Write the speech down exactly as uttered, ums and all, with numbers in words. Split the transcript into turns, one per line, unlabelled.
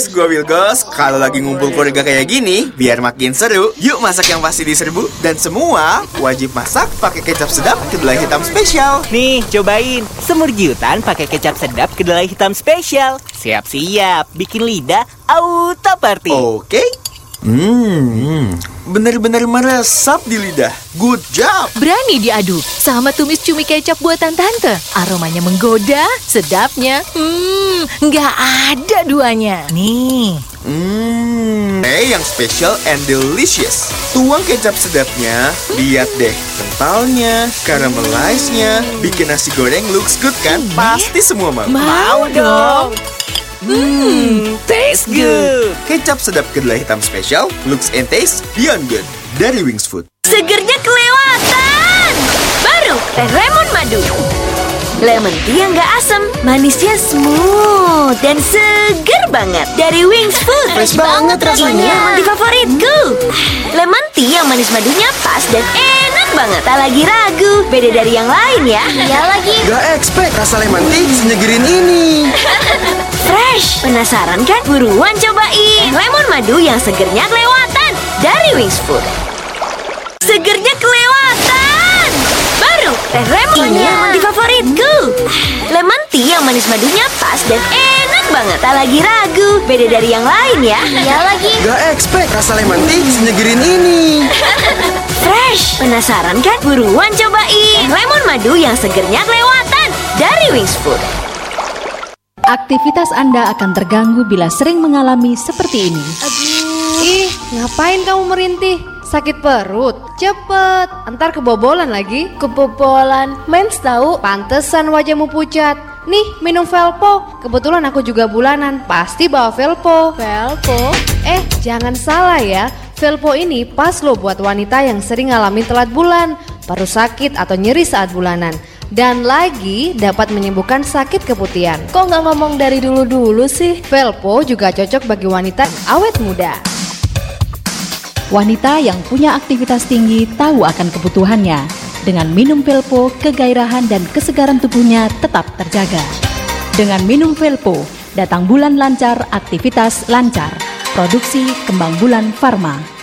guys, gue Wilgos. Kalau lagi ngumpul keluarga kayak gini, biar makin seru, yuk masak yang pasti diserbu. Dan semua wajib masak pakai kecap sedap kedelai hitam spesial.
Nih, cobain semur giutan pakai kecap sedap kedelai hitam spesial. Siap-siap, bikin lidah auto party.
Oke. Hmm, benar-benar meresap di lidah. Good job.
Berani diaduk sama tumis cumi kecap buatan tante. Aromanya menggoda, sedapnya, hmm, nggak ada duanya.
Nih.
Hmm, eh yang special and delicious. Tuang kecap sedapnya, lihat deh kentalnya, caramelize-nya, bikin nasi goreng looks good kan? Pasti semua mau.
Mau dong.
Hmm, taste good.
Kecap sedap kedelai hitam spesial, looks and taste beyond good. Dari Wings Food.
Segernya kelewatan. Baru teh lemon madu. Lemon tea yang gak asam, manisnya smooth dan seger banget. Dari Wings Food.
Fresh banget rasanya.
Ini emang di favoritku. Lemon tea yang manis madunya pas dan enak banget. Tak lagi ragu, beda dari yang lain ya. Iya lagi.
Gak expect rasa lemon tea senyegerin ini.
Fresh. Penasaran kan? Buruan cobain. Lemon madu yang segernya kelewatan. Dari Wings Food. Segernya kelewatan. Baru teh lemon. Ini emang di favoritku. Lemon tea yang manis madunya pas dan enak banget. Tak lagi ragu, beda dari yang lain ya. Iya lagi.
Gak expect rasa lemon tea senyegerin ini.
Fresh. Penasaran kan? Buruan cobain. Lemon madu yang segernya kelewatan. Dari Wings Food.
Aktivitas Anda akan terganggu bila sering mengalami seperti ini.
Ih, ngapain kamu merintih? Sakit perut? Cepet, entar kebobolan lagi.
Kebobolan, mens tahu.
Pantesan wajahmu pucat. Nih, minum Velpo. Kebetulan aku juga bulanan, pasti bawa Velpo.
Velpo?
Eh, jangan salah ya. Velpo ini pas loh buat wanita yang sering ngalamin telat bulan, perut sakit atau nyeri saat bulanan. Dan lagi dapat menyembuhkan sakit keputihan.
Kok nggak ngomong dari dulu-dulu sih?
Velpo juga cocok bagi wanita awet muda.
Wanita yang punya aktivitas tinggi tahu akan kebutuhannya. Dengan minum Velpo, kegairahan dan kesegaran tubuhnya tetap terjaga. Dengan minum Velpo, datang bulan lancar, aktivitas lancar. Produksi Kembang Bulan Pharma.